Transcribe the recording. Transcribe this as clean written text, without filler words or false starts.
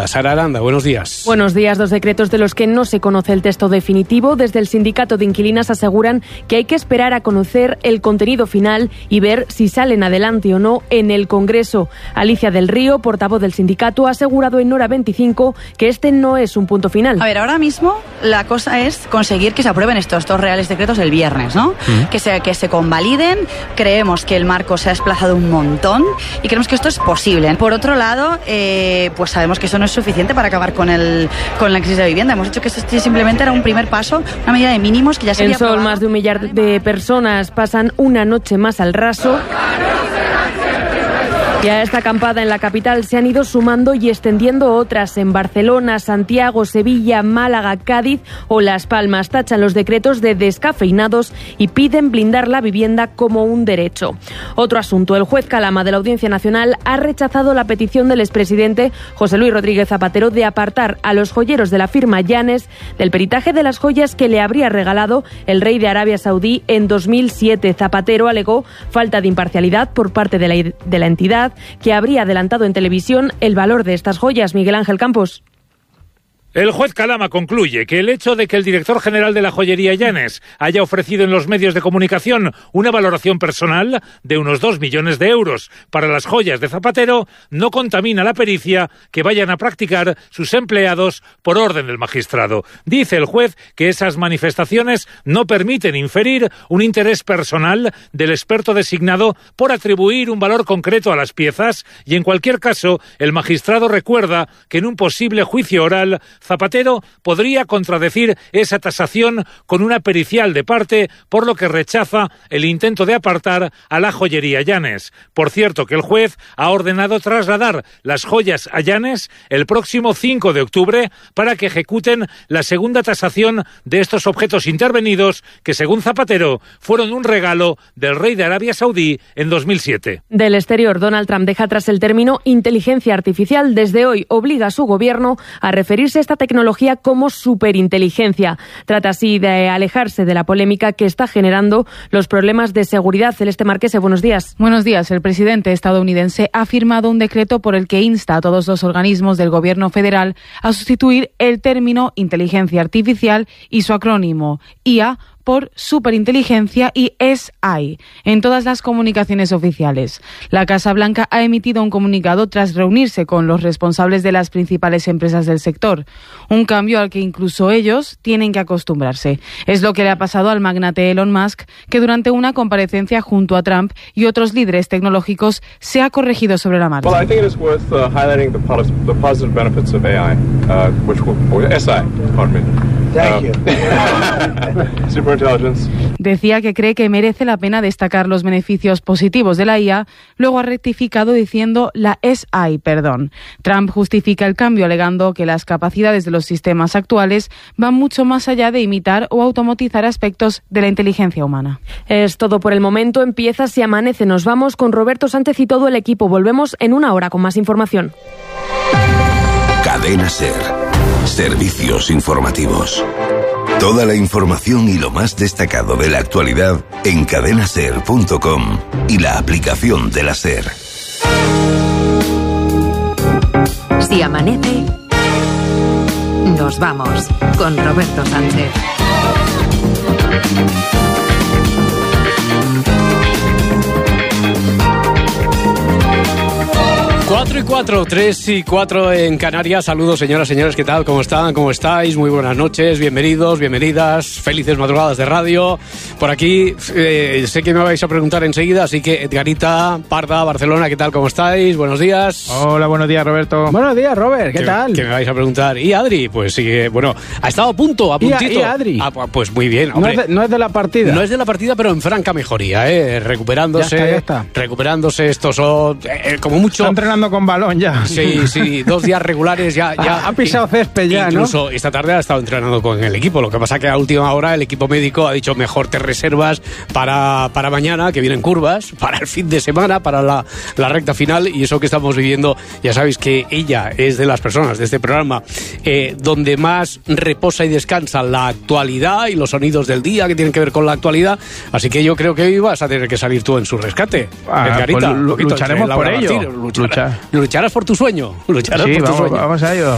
Sara Aranda, buenos días. Buenos días. 2 decretos de los que no se conoce el texto definitivo. Desde el sindicato de inquilinas aseguran que hay que esperar a conocer el contenido final y ver si salen adelante o no en el Congreso. Alicia del Río, portavoz del sindicato, ha asegurado en Hora 25 que este no es un punto final. A ver, ahora mismo la cosa es conseguir que se aprueben estos 2 reales decretos el viernes, ¿no? Que se convaliden. Creemos que el marco se ha desplazado un montón y creemos que esto es posible. Por otro lado, pues sabemos que eso no es suficiente para acabar con la crisis de vivienda. Hemos dicho que esto simplemente era un primer paso, una medida de mínimos que ya sería En Sol, más de 1 millar de personas pasan una noche más al raso. Y a esta acampada en la capital se han ido sumando y extendiendo otras en Barcelona, Santiago, Sevilla, Málaga, Cádiz o Las Palmas. Tachan los decretos de descafeinados y piden blindar la vivienda como un derecho. Otro asunto, el juez Calama de la Audiencia Nacional ha rechazado la petición del expresidente José Luis Rodríguez Zapatero de apartar a los joyeros de la firma Llanes del peritaje de las joyas que le habría regalado el rey de Arabia Saudí en 2007. Zapatero alegó falta de imparcialidad por parte de la entidad, que habría adelantado en televisión el valor de estas joyas. Miguel Ángel Campos. El juez Calama concluye que el hecho de que el director general de la joyería Llanes haya ofrecido en los medios de comunicación una valoración personal de unos 2 millones de euros para las joyas de Zapatero no contamina la pericia que vayan a practicar sus empleados por orden del magistrado. Dice el juez que esas manifestaciones no permiten inferir un interés personal del experto designado por atribuir un valor concreto a las piezas y, en cualquier caso, el magistrado recuerda que en un posible juicio oral Zapatero podría contradecir esa tasación con una pericial de parte, por lo que rechaza el intento de apartar a la joyería Llanes. Por cierto, que el juez ha ordenado trasladar las joyas a Llanes el próximo 5 de octubre para que ejecuten la segunda tasación de estos objetos intervenidos que, según Zapatero, fueron un regalo del rey de Arabia Saudí en 2007. Del exterior, Donald Trump deja atrás el término inteligencia artificial. Desde hoy obliga a su gobierno a referirse a esta tecnología como superinteligencia. Trata así de alejarse de la polémica que está generando los problemas de seguridad. Celeste Marquese, buenos días. Buenos días. El presidente estadounidense ha firmado un decreto por el que insta a todos los organismos del gobierno federal a sustituir el término inteligencia artificial y su acrónimo IA por superinteligencia y SI en todas las comunicaciones oficiales. La Casa Blanca ha emitido un comunicado tras reunirse con los responsables de las principales empresas del sector, un cambio al que incluso ellos tienen que acostumbrarse. Es lo que le ha pasado al magnate Elon Musk, que durante una comparecencia junto a Trump y otros líderes tecnológicos se ha corregido sobre la marcha. Well, I think it is worth highlighting the positive benefits of AI, SI, pardon me. Thank you. Superintelligence. Decía que cree que merece la pena destacar los beneficios positivos de la IA, luego ha rectificado diciendo la SI, perdón. Trump justifica el cambio alegando que las capacidades de los sistemas actuales van mucho más allá de imitar o automatizar aspectos de la inteligencia humana. Es todo por el momento. Empieza Si Amanece. Nos vamos con Roberto Sánchez y todo el equipo. Volvemos en 1 hora con más información. Cadena SER. Servicios informativos. Toda la información y lo más destacado de la actualidad en cadenaser.com y la aplicación de la SER. Si amanece, nos vamos con Roberto Sánchez. 4 y 4, 3 y 4 en Canarias. Saludos, señoras, señores, ¿qué tal? ¿Cómo están? ¿Cómo estáis? Muy buenas noches, bienvenidos, bienvenidas, felices madrugadas de radio. Por aquí, sé que me vais a preguntar enseguida, así que Edgarita, Parda, Barcelona, ¿qué tal? ¿Cómo estáis? Buenos días. Hola, buenos días, Roberto. Buenos días, Robert, ¿qué tal? ¿Qué me vais a preguntar? ¿Y Adri? Pues sí que, bueno, ha estado a puntito. ¿Y Adri? Ah, pues muy bien, hombre. No es de la partida. No es de la partida, pero en franca mejoría, recuperándose. Ya está. Recuperándose estos son, como mucho. Está entrenando con balón ya. Sí, 2 días regulares ya. Ha pisado césped ya, incluso, ¿no? esta tarde ha estado entrenando con el equipo. Lo que pasa que a última hora el equipo médico ha dicho mejor te reservas para mañana, que vienen curvas, para el fin de semana, para la recta final, y eso que estamos viviendo. Ya sabéis que ella es de las personas de este programa donde más reposa y descansa la actualidad y los sonidos del día que tienen que ver con la actualidad. Así que yo creo que hoy vas a tener que salir tú en su rescate. Edgarita, pues lucharemos por ello. Lucharás por tu sueño. Sí, vamos a ello.